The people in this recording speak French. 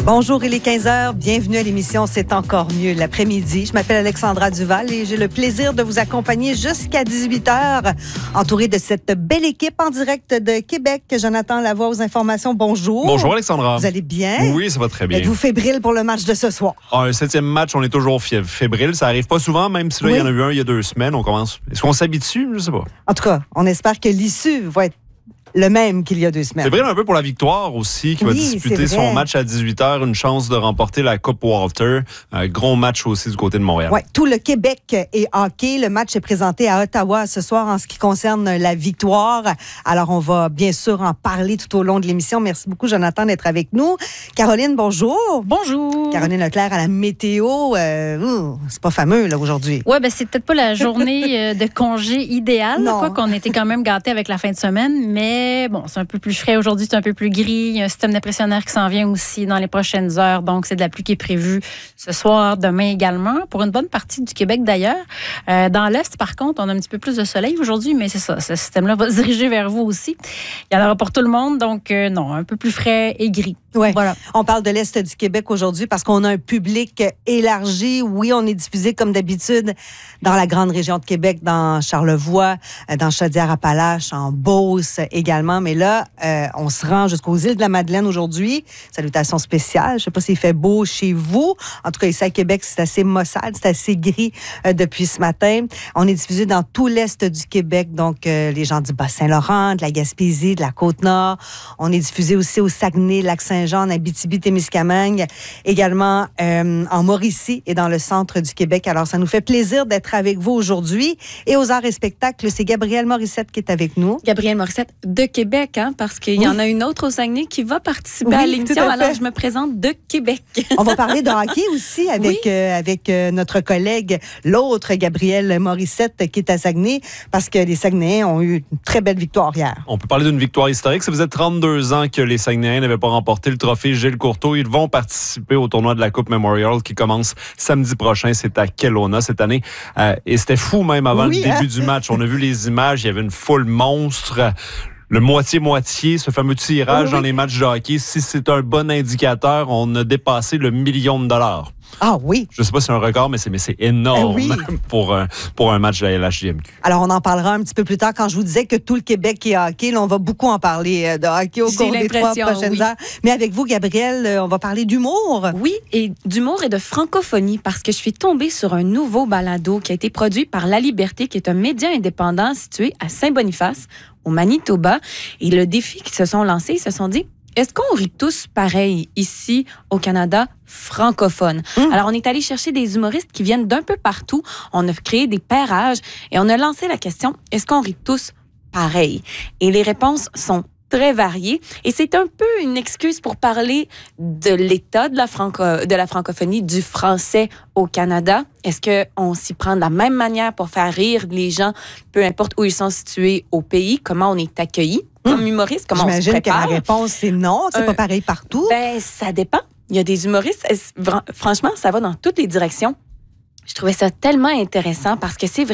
Bonjour, il est 15h. Bienvenue à l'émission C'est encore mieux l'après-midi. Je m'appelle Alexandra Duval et j'ai le plaisir de vous accompagner jusqu'à 18h, entourée de cette belle équipe en direct de Québec. Jonathan Lavoie aux informations. Bonjour. Bonjour Alexandra. Vous allez bien? Oui, ça va très bien. Êtes-vous fébrile pour le match de ce soir? Un 7e match, on est toujours fébrile. Ça arrive pas souvent, même si là, il y en a eu un il y a 2 semaines. On commence. Est-ce qu'on s'habitue? Je sais pas. En tout cas, on espère que l'issue va être le même qu'il y a 2 semaines. Fébrile un peu pour la victoire aussi, qui va disputer son match à 18h. Une chance de remporter la Coupe Walter. Un gros match aussi du côté de Montréal. Oui, tout le Québec est hockey. Le match est présenté à Ottawa ce soir en ce qui concerne la victoire. Alors, on va bien sûr en parler tout au long de l'émission. Merci beaucoup, Jonathan, d'être avec nous. Caroline, bonjour. Bonjour. Caroline Leclerc à la météo. C'est pas fameux, là, aujourd'hui. Oui, c'est peut-être pas la journée de congé idéale. Quoi qu'on était quand même gâtés avec la fin de semaine, mais bon, c'est un peu plus frais aujourd'hui, c'est un peu plus gris. Il y a un système dépressionnaire qui s'en vient aussi dans les prochaines heures. Donc, c'est de la pluie qui est prévue ce soir, demain également, pour une bonne partie du Québec d'ailleurs. Dans l'Est, par contre, on a un petit peu plus de soleil aujourd'hui, mais c'est ça, ce système-là va se diriger vers vous aussi. Il y en aura pour tout le monde, donc non, un peu plus frais et gris. Ouais. Voilà. On parle de l'Est du Québec aujourd'hui parce qu'on a un public élargi. Oui, on est diffusé comme d'habitude dans la grande région de Québec, dans Charlevoix, dans Chaudière-Appalaches, en Beauce également. Mais là, on se rend jusqu'aux îles de la Madeleine aujourd'hui. Salutations spéciales. Je ne sais pas s'il fait beau chez vous. En tout cas, ici à Québec, c'est assez maussade, c'est assez gris depuis ce matin. On est diffusé dans tout l'Est du Québec, donc les gens du Bas-Saint-Laurent, de la Gaspésie, de la Côte-Nord. On est diffusé aussi au Saguenay, Lac-Saint-Jean, en Abitibi-Témiscamingue, également en Mauricie et dans le centre du Québec. Alors, ça nous fait plaisir d'être avec vous aujourd'hui. Et aux arts et spectacles, c'est Gabrielle Morissette qui est avec nous. Gabrielle Morissette de Québec, parce qu'il y en a une autre au Saguenay qui va participer à l'émission. Alors, je me présente de Québec. On va parler de hockey aussi avec notre collègue, l'autre Gabrielle Morissette qui est à Saguenay, parce que les Saguenayens ont eu une très belle victoire hier. On peut parler d'une victoire historique. Ça faisait 32 ans que les Saguenayens n'avaient pas remporté le trophée Gilles Courteau. Ils vont participer au tournoi de la Coupe Memorial qui commence samedi prochain. C'est à Kelowna cette année. Et c'était fou même avant le début du match. On a vu les images. Il y avait une foule monstre. Le moitié-moitié, ce fameux tirage dans les matchs de hockey, si c'est un bon indicateur, on a dépassé le $1 million. Ah oui. Je ne sais pas si c'est un record, mais c'est énorme pour un match de la LHJMQ. Alors, on en parlera un petit peu plus tard. Quand je vous disais que tout le Québec est hockey, là, on va beaucoup en parler de hockey au cours des 3 prochaines heures. Mais avec vous, Gabrielle, on va parler d'humour. Oui, et d'humour et de francophonie, parce que je suis tombée sur un nouveau balado qui a été produit par La Liberté, qui est un média indépendant situé à Saint-Boniface, au Manitoba. Et le défi qu'ils se sont lancés, ils se sont dit, est-ce qu'on rit tous pareil ici au Canada francophone? Alors, on est allé chercher des humoristes qui viennent d'un peu partout. On a créé des pairages et on a lancé la question, est-ce qu'on rit tous pareil? Et les réponses sont très variées. Et c'est un peu une excuse pour parler de l'état de la francophonie, du français au Canada. Est-ce qu'on s'y prend de la même manière pour faire rire les gens, peu importe où ils sont situés au pays? Comment on est accueillis comme humoriste? Comment on se prépare? J'imagine que la réponse, c'est non. C'est pas pareil partout. Ça dépend. Il y a des humoristes, franchement, ça va dans toutes les directions. Je trouvais ça tellement intéressant parce que c'est